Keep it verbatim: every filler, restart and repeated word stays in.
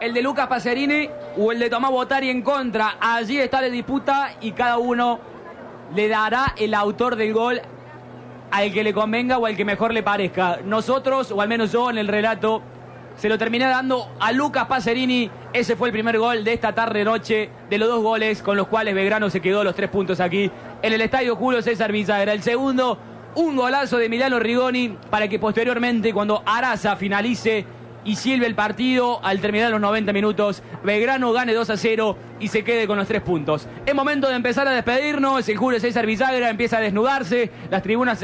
el de Lucas Pacerini o el de Tomás Botari en contra. Allí está la disputa y cada uno le dará el autor del gol al que le convenga o al que mejor le parezca. Nosotros, o al menos yo en el relato, se lo terminé dando a Lucas Pacerini. Ese fue el primer gol de esta tarde-noche, de los dos goles con los cuales Belgrano se quedó los tres puntos aquí en el estadio Julio César Bisagra. El segundo, un golazo de Milano Rigoni para que posteriormente, cuando Araza finalice y silbe el partido, al terminar los noventa minutos, Belgrano gane dos a cero y se quede con los tres puntos. Es momento de empezar a despedirnos. El Julio César Bisagra empieza a desnudarse, las tribunas